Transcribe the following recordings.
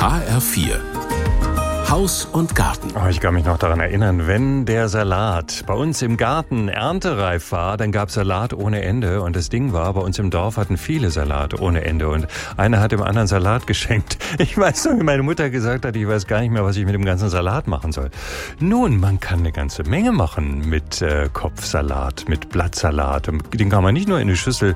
HR4 Haus und Garten. Oh, ich kann mich noch daran erinnern, wenn der Salat bei uns im Garten erntereif war, dann gab es Salat ohne Ende. Und das Ding war, bei uns im Dorf hatten viele Salat ohne Ende. Und einer hat dem anderen Salat geschenkt. Ich weiß noch, wie meine Mutter gesagt hat, ich weiß gar nicht mehr, was ich mit dem ganzen Salat machen soll. Nun, man kann eine ganze Menge machen mit Kopfsalat, mit Blattsalat. Den kann man nicht nur in eine Schüssel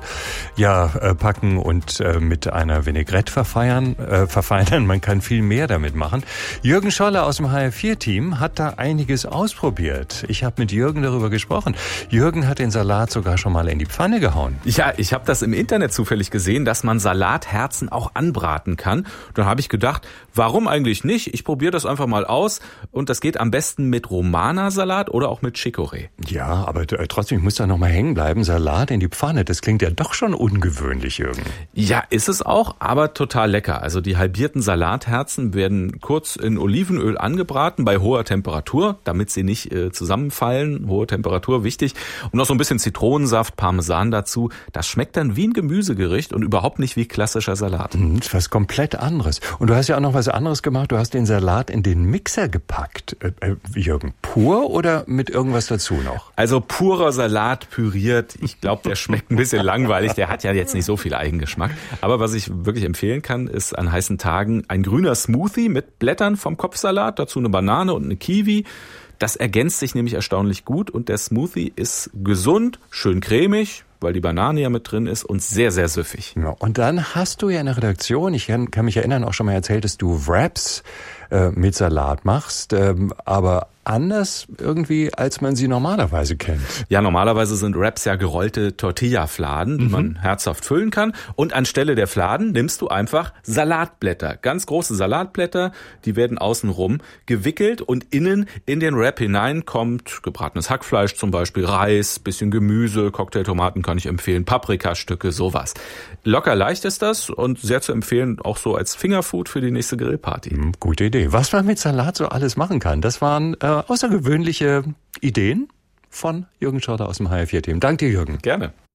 packen und mit einer Vinaigrette verfeinern. Man kann viel mehr damit machen. Jürgen Scholle aus dem HR4-Team hat da einiges ausprobiert. Ich habe mit Jürgen darüber gesprochen. Jürgen hat den Salat sogar schon mal in die Pfanne gehauen. Ja, ich habe das im Internet zufällig gesehen, dass man Salatherzen auch anbraten kann. Dann habe ich gedacht, warum eigentlich nicht? Ich probiere das einfach mal aus. Und das geht am besten mit Romana-Salat oder auch mit Chicorée. Ja, aber trotzdem, ich muss da noch mal hängen bleiben. Salat in die Pfanne, das klingt ja doch schon ungewöhnlich, Jürgen. Ja, ist es auch, aber total lecker. Also die halbierten Salatherzen werden kurz in Olivenöl angebraten bei hoher Temperatur, damit sie nicht zusammenfallen. Hohe Temperatur, wichtig. Und noch so ein bisschen Zitronensaft, Parmesan dazu. Das schmeckt dann wie ein Gemüsegericht und überhaupt nicht wie klassischer Salat. Das ist was komplett anderes. Und du hast ja auch noch was anderes gemacht. Du hast den Salat in den Mixer gepackt. Jürgen, pur oder mit irgendwas dazu noch? Also purer Salat püriert. Ich glaube, der schmeckt ein bisschen langweilig. Der hat ja jetzt nicht so viel Eigengeschmack. Aber was ich wirklich empfehlen kann, ist an heißen Tagen ein grüner Smoothie mit Blättern vom Kopfsalat, dazu eine Banane und eine Kiwi. Das ergänzt sich nämlich erstaunlich gut und der Smoothie ist gesund, schön cremig, weil die Banane ja mit drin ist und sehr, sehr süffig. Ja, und dann hast du ja in der Redaktion, ich kann mich erinnern, auch schon mal erzählt, dass du Wraps mit Salat machst, aber anders irgendwie, als man sie normalerweise kennt. Ja, normalerweise sind Wraps ja gerollte Tortilla-Fladen, die man herzhaft füllen kann. Und anstelle der Fladen nimmst du einfach Salatblätter. Ganz große Salatblätter, die werden außenrum gewickelt und innen in den Wrap hinein kommt gebratenes Hackfleisch zum Beispiel, Reis, bisschen Gemüse, Cocktailtomaten kann ich empfehlen, Paprikastücke, sowas. Locker leicht ist das und sehr zu empfehlen, auch so als Fingerfood für die nächste Grillparty. Gute Idee. Was man mit Salat so alles machen kann, das waren außergewöhnliche Ideen von Jürgen Scholle aus dem HR4-Team. Danke dir, Jürgen. Gerne.